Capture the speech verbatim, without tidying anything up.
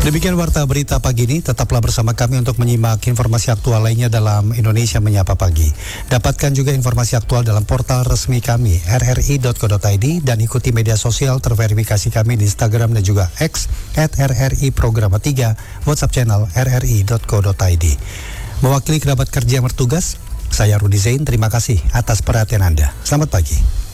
Demikian warta berita pagi ini. Tetaplah bersama kami untuk menyimak informasi aktual lainnya dalam Indonesia Menyapa Pagi. Dapatkan juga informasi aktual dalam portal resmi kami r r i dot co dot i d dan ikuti media sosial terverifikasi kami di Instagram dan juga X at r r i programa tiga, WhatsApp channel r r i dot co dot i d. Mewakili kerabat kerja yang bertugas, saya Rudi Zain. Terima kasih atas perhatian Anda. Selamat pagi.